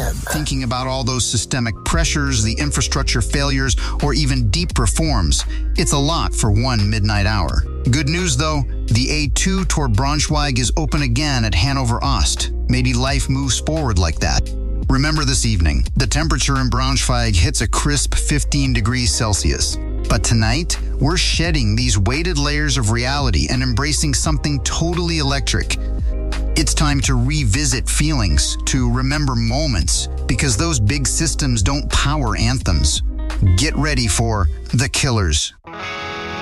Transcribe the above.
Thinking about all those systemic pressures, the infrastructure failures, or even deep reforms, it's a lot for one midnight hour. Good news though, the A2 toward Braunschweig is open again at Hannover Ost. Maybe life moves forward like that. Remember this evening, the temperature in Braunschweig hits a crisp 15 degrees Celsius. But tonight, we're shedding these weighted layers of reality and embracing something totally electric. It's time to revisit feelings, to remember moments, because those big systems don't power anthems. Get ready for The Killers.